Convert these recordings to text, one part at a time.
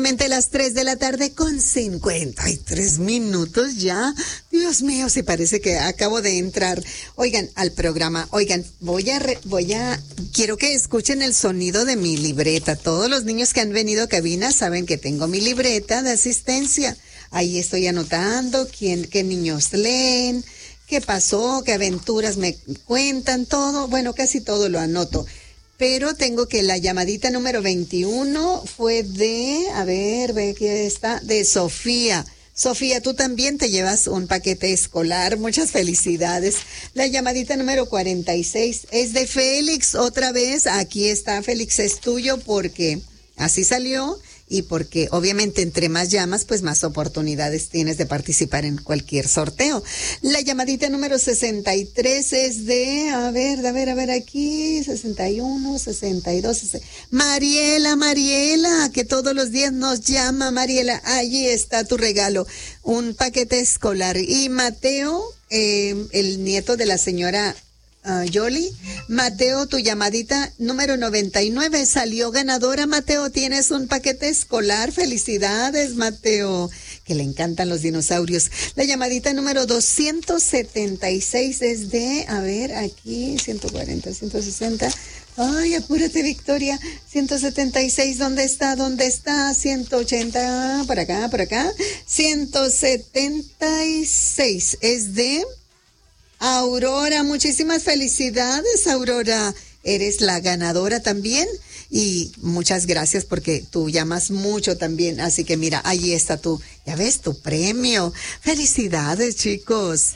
Las 3 de la tarde con 53 minutos ya. Dios mío, sí parece que acabo de entrar. Oigan, al programa. Oigan, quiero que escuchen el sonido de mi libreta. Todos los niños que han venido a cabina saben que tengo mi libreta de asistencia. Ahí estoy anotando qué niños leen, qué pasó, qué aventuras me cuentan, todo. Bueno, casi todo lo anoto. Pero tengo que la llamadita número 21 fue ve que está, de Sofía. Sofía, tú también te llevas un paquete escolar. Muchas felicidades. La llamadita número 46 es de Félix. Otra vez, aquí está, Félix, es tuyo porque así salió. Y porque obviamente entre más llamas, pues más oportunidades tienes de participar en cualquier sorteo. La llamadita número 63 es de, a ver aquí, 61, 62, Mariela, que todos los días nos llama, Mariela, allí está tu regalo, un paquete escolar. Y Mateo, el nieto de la señora Yoli, Mateo, tu llamadita número 99 salió ganadora. Mateo, tienes un paquete escolar. Felicidades, Mateo, que le encantan los dinosaurios. La llamadita número 276 es de, aquí, 140, 160. Ay, apúrate, Victoria. 176, ¿dónde está? 180, por acá. 176 es de Aurora. Muchísimas felicidades, Aurora. Eres la ganadora también. Y muchas gracias porque tú llamas mucho también. Así que mira, ahí está ya ves tu premio. Felicidades, chicos.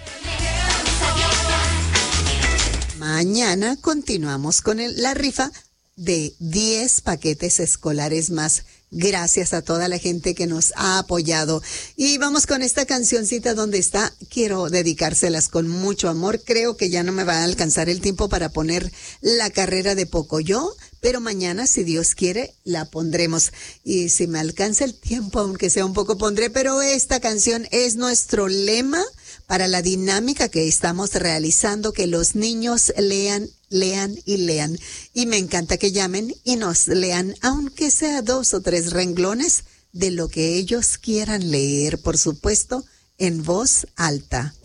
Mañana continuamos con la rifa de 10 paquetes escolares más. Gracias a toda la gente que nos ha apoyado. Y vamos con esta cancioncita donde está. Quiero dedicárselas con mucho amor. Creo que ya no me va a alcanzar el tiempo para poner la carrera de Pocoyo, pero mañana, si Dios quiere, la pondremos. Y si me alcanza el tiempo, aunque sea un poco, pondré. Pero esta canción es nuestro lema para la dinámica que estamos realizando, que los niños lean y lean. Y me encanta que llamen y nos lean, aunque sea 2 o 3 renglones de lo que ellos quieran leer, por supuesto, en voz alta.